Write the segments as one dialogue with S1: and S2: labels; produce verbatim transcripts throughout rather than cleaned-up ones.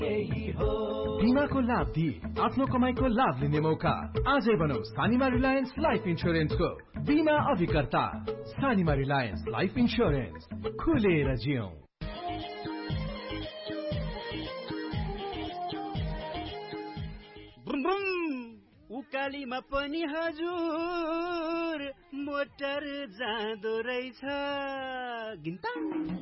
S1: बीमाको लाभ दिए आफ्नो कमाईको लाभ लिने मौका। आजै बनाऊ सानिमा रिलायन्स लाइफ इन्स्योरेन्सको बीमा अभिकर्ता। सानिमा रिलायन्स लाइफ इन्स्योरेन्स, खुलेर जियौं।
S2: उकालीमा पनि हजुर मोटर जाँदो रहेछ। गिन्ता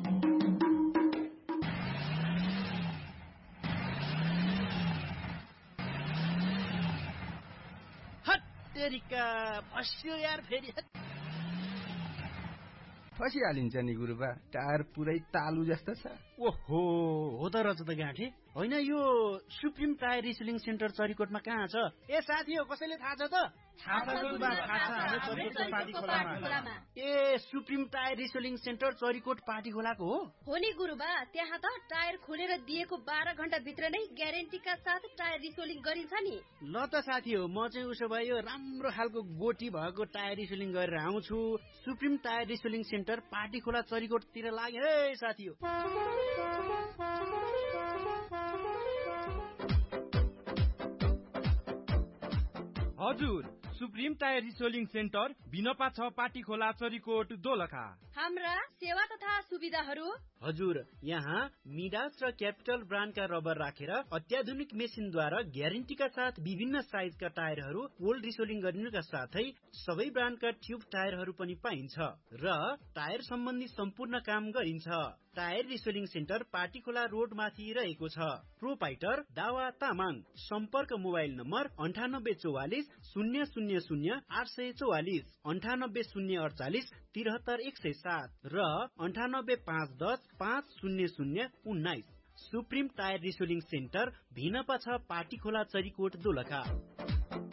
S2: हत्तेरिका फस्यो यार, फेरि
S3: फसिहालिन्छ नि गुरुबा, टायर पुरै तालु जस्तो छ।
S2: ओहो, हो त रहेछ त गाँठे। होइन, यो सुप्रिम टायर रिसेलिङ सेन्टर चरीकोटमा कहाँ छ? ए साथी हो, कसैले थाहा छ त? ए supreme tyre रिसेलिङ centre Charikot party खोलाको हो?
S4: हो नि गुरुबा, त्यहाँ त टायर खोलेर दिएको बाह्र घण्टा भित्र नै ग्यारेन्टीका साथ टायर रिसेलिङ गरिन्छ नि।
S2: ल त साथी हो, म चाहिँ उसो भए यो राम्रो खालको गोटी भएको टायर रिसेलिङ गरेर आउँछु। सुप्रिम टायर रिसेलिङ सेन्टर पार्टी खोला चरीकोटतिर लाग्यो है साथी हो।
S5: हजुर, सुप्रिम टायर रिसेलिङ सेन्टर बिनपा छ पाटी खोला चरीकोट दोलखा।
S4: हाम्रा सेवा तथा सुविधाहरू
S2: हजुर, यहाँ मिडास र क्यापिटल ब्रान्डका रबर राखेर अत्याधुनिक मेसिनद्वारा ग्यारेन्टीका साथ विभिन्न साइजका टायरहरू कोल्ड रिसेलिङ गरिनुका साथै सबै ब्रान्डका ट्युब टायरहरू पनि पाइन्छ र टायर सम्बन्धी सम्पूर्ण काम गरिन्छ। टायर रिसेलिङ सेन्टर पाटी खोला रोड माथि रहेको छ। प्रोपाइटर दावा तामाङ। सम्पर्क मोबाइल नम्बर अन्ठानब्बे चौवालिस शून्य शून्य शून्य आठ सय चौवालिस, अन्ठानब्बे शून्य अडचालिस तिहत्तर एक सय सात र अन्ठानब्बे पाँच दस पाँच शून्य शून्य उन्नाइस। सुप्रिम टायर रिसेलिङ सेन्टर भिनपा छ पाटी खोला चरीकोट दोलखा।